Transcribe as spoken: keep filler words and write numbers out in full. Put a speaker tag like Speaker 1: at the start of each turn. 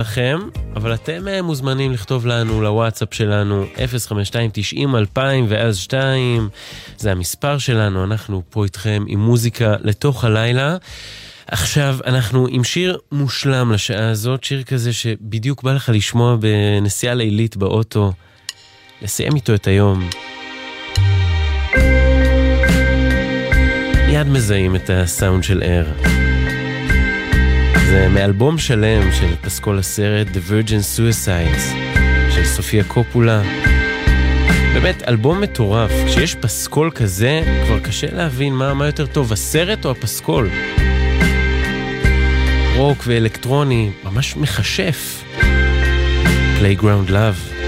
Speaker 1: לכם, אבל אתם מוזמנים לכתוב לנו לוואטסאפ שלנו אפס חמש שתיים תשעים אלפיים ואז שתיים, זה המספר שלנו, אנחנו פה איתכם עם מוזיקה לתוך הלילה. עכשיו אנחנו עם שיר מושלם לשעה הזאת, שיר כזה שבדיוק בא לך לשמוע בנסיעה לילית באוטו, לסיים איתו את היום. מיד מזהים את הסאונד של אר. זה מאלבום שלם של פסקול הסרט The Virgin Suicides של סופיה קופולה. באמת אלבום מטורף. כשיש פסקול כזה כבר קשה להבין מה, מה יותר טוב, הסרט או הפסקול. רוק ואלקטרוני ממש מחשף. Playground Love.